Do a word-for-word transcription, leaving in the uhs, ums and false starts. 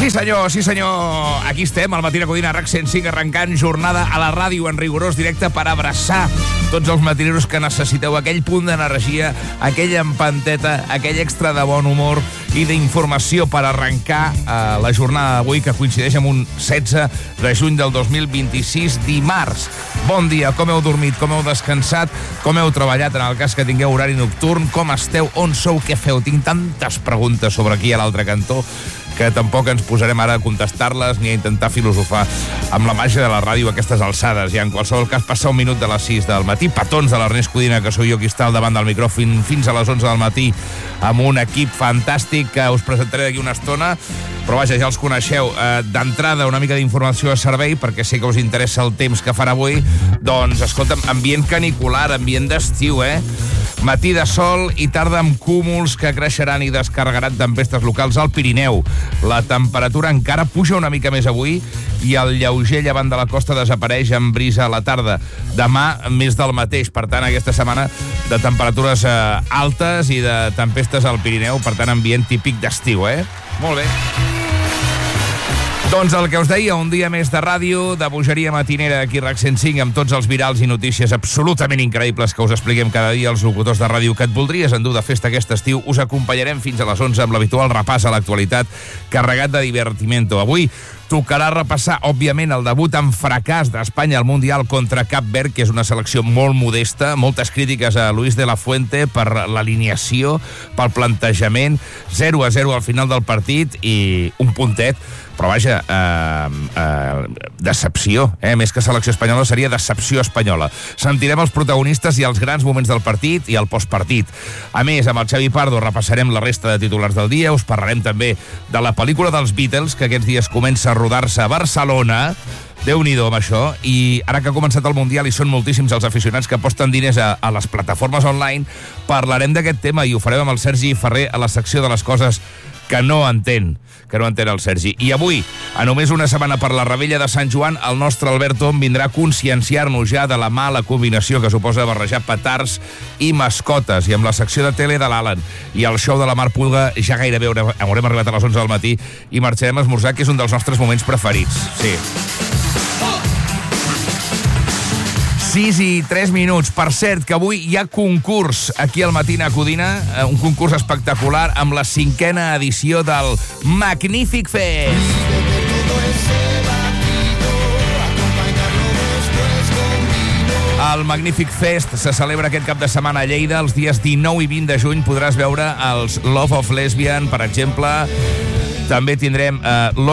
Sí senyor, sí senyor. Aquí estem, al Matí de Codina, RAC cent cinc, arrencant jornada a la ràdio en rigorós directe per abraçar tots els matineros que necessiteu aquell punt d'energia, aquella empanteta, aquell extra de bon humor i d'informació per arrencar eh, la jornada d'avui, que coincideix amb un setze de juny del dos mil vint-i-sis, dimarts. Bon dia, com heu dormit, com heu descansat, com heu treballat en el cas que tingueu horari nocturn, com esteu, on sou, què feu? Tinc tantes preguntes sobre aquí a l'altre cantó que tampoc ens posarem ara a contestar-les ni a intentar filosofar amb la màgia de la ràdio a aquestes alçades. I en qualsevol cas, passar un minut de les sis del matí, petons de l'Ernest Codina, que sóc jo qui està al davant del micròfon fins a les onze del matí, amb un equip fantàstic que us presentaré d'aquí una estona. Però vaja, ja els coneixeu. Eh, D'entrada, una mica d'informació a servei, perquè sé que us interessa el temps que farà avui. Doncs, escolta'm, ambient canicular, ambient d'estiu, eh? Matí de sol i tarda amb cúmuls que creixeran i descarregaran tempestes locals al Pirineu. La temperatura encara puja una mica més avui i el lleuger llevant de la costa desapareix amb brisa a la tarda. Demà, més del mateix. Per tant, aquesta setmana de temperatures eh, altes i de tempestes al Pirineu. Per tant, ambient típic d'estiu, eh? Molt bé. Doncs el que us deia, un dia més de ràdio, de bogeria matinera aquí a RAC cent cinc, amb tots els virals i notícies absolutament increïbles que us expliquem cada dia els locutors de ràdio que et voldries endur de festa aquest estiu. Us acompanyarem fins a les onze amb l'habitual repàs a l'actualitat carregat de divertimento. Avui tocarà repassar, òbviament, el debut en fracàs d'Espanya al Mundial contra Cap Verd, que és una selecció molt modesta. Moltes crítiques a Luis de la Fuente per l'alineació, pel plantejament. zero a zero al final del partit i un puntet. Però vaja, eh, eh, decepció, eh? Més que selecció espanyola seria decepció espanyola. Sentirem els protagonistes i els grans moments del partit i el postpartit. A més, amb el Xavi Pardo repassarem la resta de titulars del dia, us parlarem també de la pel·lícula dels Beatles, que aquests dies comença a rodar-se a Barcelona. Déu-n'hi-do amb això. I ara que ha començat el Mundial i són moltíssims els aficionats que aposten diners a, a les plataformes online, parlarem d'aquest tema i ho farem amb el Sergi Ferrer a la secció de les coses que no entén, que no entén el Sergi. I avui, a només una setmana per la Rebella de Sant Joan, el nostre Alberto vindrà a conscienciar-nos ja de la mala combinació que suposa barrejar petards i mascotes. I amb la secció de tele de l'Alan i el show de la Mar Pulga ja gairebé haurem, haurem arribat a les onze del matí i marxarem a esmorzar, que és un dels nostres moments preferits. Sí. sis i tres minuts. Per cert, que avui hi ha concurs aquí al Matí a Codina, un concurs espectacular amb la cinquena edició del Magnífic Fest. El Magnífic Fest se celebra aquest cap de setmana a Lleida. Els dies dinou i vint de juny podràs veure els Love of Lesbian, per exemple. També tindrem eh,